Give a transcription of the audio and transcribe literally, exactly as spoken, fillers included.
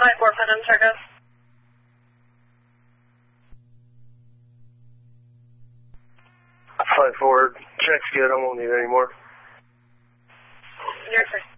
five four, put in check-in. five four, check's good, I won't need any more. Yes, sir.